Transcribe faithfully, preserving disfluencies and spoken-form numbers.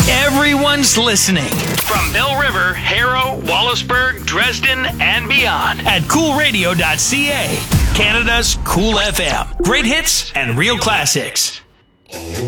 Everyone's listening. From Bell River, Harrow, Wallaceburg, Dresden, and beyond at cool radio dot c a. Canada's Cool F M. Great hits and real classics.